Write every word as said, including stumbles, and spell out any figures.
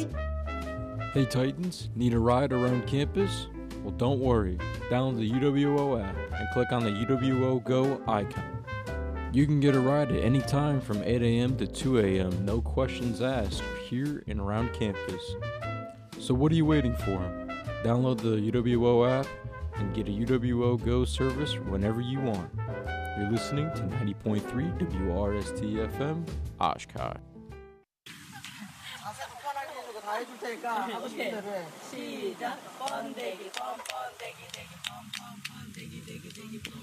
Hey Titans, need a ride around campus? Well, don't worry. Download the U W O app and click on the U W O Go icon. You can get a ride at any time from eight a.m. to two a.m. No questions asked here and around campus. So what are you waiting for? Download the U W O app and get a U W O Go service whenever you want. You're listening to ninety point three W R S T F M, Oshkosh. 다 해줄 테니까 하고 싶은 대로 해. 시작. 번데기 뻔뻔데기 데기 뻔뻔뻔데기 데기 데기 뻔